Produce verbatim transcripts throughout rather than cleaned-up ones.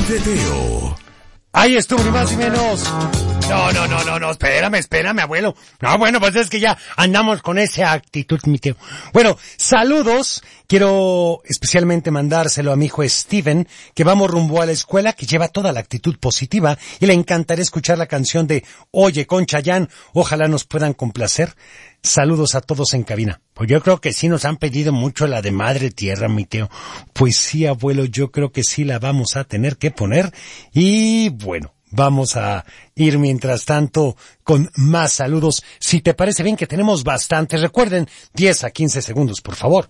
de Teo. Ahí estuvo, ni más ni menos. No, no, no, no, no, espérame, espérame, abuelo. No, bueno, pues es que ya andamos con esa actitud, mi tío. Bueno, saludos. Quiero especialmente mandárselo a mi hijo Steven, que vamos rumbo a la escuela, que lleva toda la actitud positiva, y le encantaría escuchar la canción de Oye con Chayanne. Ojalá nos puedan complacer. Saludos a todos en cabina. Pues yo creo que sí nos han pedido mucho la de Madre Tierra, mi tío. Pues sí, abuelo, yo creo que sí la vamos a tener que poner. Y bueno, vamos a ir mientras tanto con más saludos. Si te parece bien, que tenemos bastantes. Recuerden, diez a quince segundos, por favor.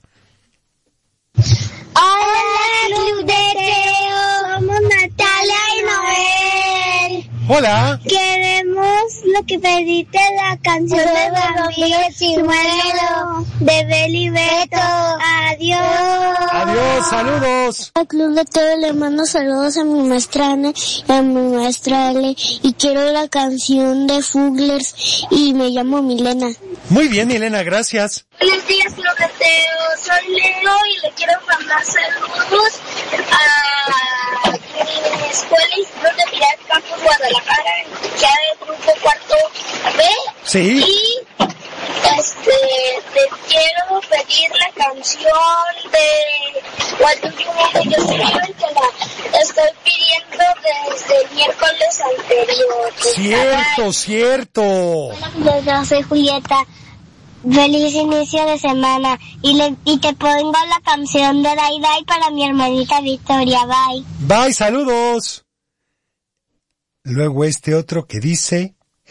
Hola, Club de Teo. Somos Natalia y Noel. Hola. Queremos lo que pediste, la canción de Bambi, Chimuelo, de Beli Beto. Adiós. Adiós, saludos. Al Club de Teo le mando saludos a mi maestra Ana y a mi maestra Ale. Y quiero la canción de Fuglers y me llamo Milena. Muy bien, Milena, gracias. Buenos días, Club de Teo. Soy Leo y le quiero mandar saludos a mi escuela Instituto de Pilar Campus Guadalajara, ya del grupo cuarto B. Sí. Y este, te quiero pedir la canción de What Do You Want Me to Feel, que la estoy pidiendo desde el miércoles anterior. Cierto, Bye. cierto. Hola, yo soy Julieta. Feliz inicio de semana y, le, y te pongo la canción de Dai Dai para mi hermanita Victoria. Bye. Bye, saludos. Luego este otro que dice...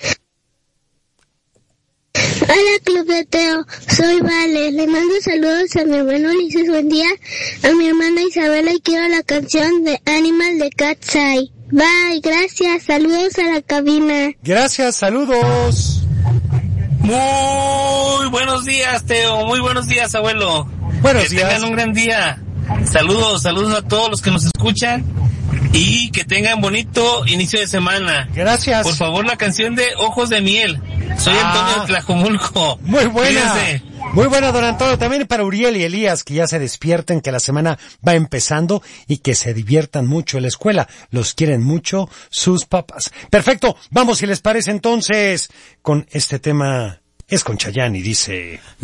Hola, Club de Teo. Soy Vale. Le mando saludos a mi hermano Ulises. Buen día. A mi hermana Isabela y quiero la canción de Animal de Cat's Eye. Bye. Gracias. Saludos a la cabina. Gracias, saludos. Muy buenos días, Teo. Muy buenos días, abuelo. Buenos que días. tengan un gran día. Saludos, saludos a todos los que nos escuchan y que tengan bonito inicio de semana. Gracias. Por favor, la canción de Ojos de Miel. Soy Ah, Antonio de Tlajomulco. Muy buena. Cuídense. Muy buena, don Antonio. También para Uriel y Elías, que ya se despierten, que la semana va empezando y que se diviertan mucho en la escuela. Los quieren mucho sus papás. Perfecto. Vamos, si les parece entonces, con este tema. Es con Chayanne y dice...